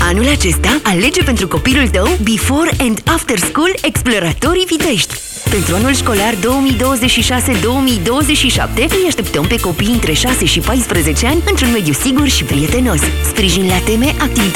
Anul acesta, alege pentru copilul tău Before and After School Exploratorii Vitești. Pentru anul școlar 2026-2027 îi așteptăm pe copii între 6 și 14 ani într-un mediu sigur și prietenos. Sprijin la teme, activități